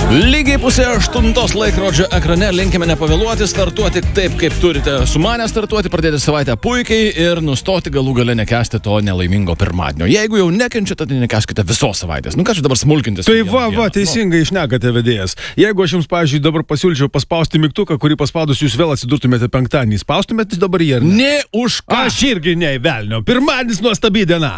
Lygiai 7:30 laikrodžio ekrane linkime nepavėluoti, startuoti taip, kaip turite sumanę startuoti, pradėti savaitę puikiai ir nustoti galų gale nekęsti to nelaimingo pirmadienio. Jeigu jau nekenčiate, tai nekęskite visos savaitės. Nu ką čia dabar smulkintis? Tai teisingai išnekate vedėjas. Jeigu aš jums, pavyzdžiui, dabar pasiūlyčiau paspausti mygtuką, kurį paspaudus jūs vėl atsidurtumėte penktadienį, spaustumėte dabar jį ar ne? Ne už ką. Aš irgi ne, velnio. Pirmadienis nuostabi diena.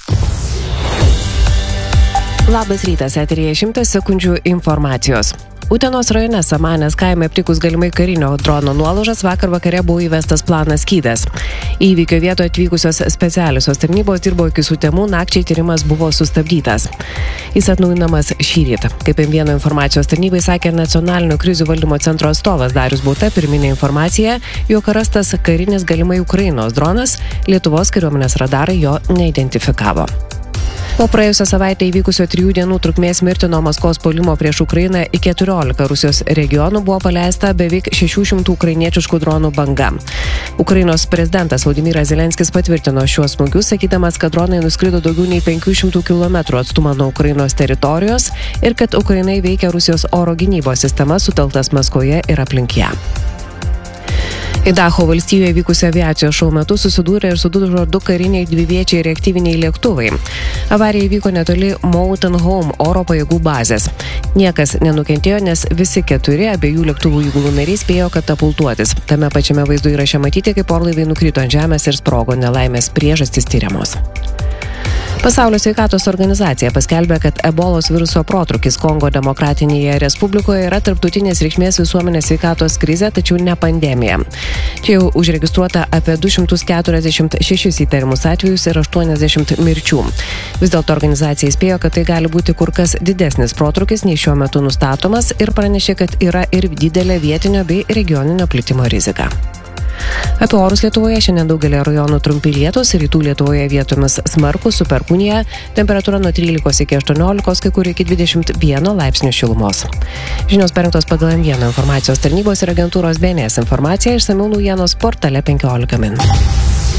Labas rytas, eteryje 100 sekundžių informacijos. Utenos rajone Samanės kaime aptikus galimai karinio drono nuolaužas, vakar vakare buvo įvestas planas Skydas. Į įvykio vietoje atvykusios specialiosios tarnybos dirbo iki sutemų, nakčiai tyrimas buvo sustabdytas. Jis atnaujinamas šįryt. Kaip M1 informacijos tarnybai sakė nacionalinio krizių valdymo centro atstovas Darius Bauta, pirminė informacija, jog rastas karinis galimai Ukrainos dronas, Lietuvos kariuomenės radarai jo neidentifikavo. Po praėjusią savaitę įvykusio 3 dienų trukmės mirtino Maskvos puolimo prieš Ukrainą į 14 Rusijos regionų buvo paleista beveik 600 ukrainietiškų dronų banga. Ukrainos prezidentas Vladimiras Zelenskis patvirtino šiuos smūgius, sakydamas, kad dronai nuskrido daugiau nei 500 km atstumą nuo Ukrainos teritorijos ir kad Ukrainai veikia Rusijos oro gynybos sistema sutelktas Maskvoje ir aplink ją. Idaho valstijoje vykusio aviacijos šou metu susidūrė ir sudužo 2 kariniai dviviečiai reaktyviniai lėktuvai. Avarija įvyko netoli Mountain Home oro pajėgų bazės. Niekas nenukentėjo, nes visi 4 abiejų lėktuvų įgulų nariai spėjo katapultuotis. Tame pačiame vaizdo įraše matyti, kaip orlaiviai nukrito ant žemės ir sprogo, nelaimės priežastys tyriamos. Pasaulio sveikatos organizacija paskelbė, kad ebolos viruso protrūkis Kongo demokratinėje respublikoje yra tarptautinės reikšmės visuomenės sveikatos krizė, tačiau ne pandemija. Čia jau užregistruota apie 246 įtarimus atvejus ir 80 mirčių. Vis dėlto organizacija įspėjo, kad tai gali būti kur kas didesnis protrūkis nei šiuo metu nustatomas ir pranešė, kad yra ir didelė vietinio bei regioninio plitimo rizika. Apie orus Lietuvoje šiandien daugelį rajonų trumpi lietūs, rytų Lietuvoje vietomis smarkūs su perkūnija, temperatūra nuo 13 iki 18, kai kur iki 21 laipsnių šilumos. Žinios parengtos pagal M1 informacijos tarnybos ir agentūros BNS informaciją, išsamiau naujienos portale 15 min.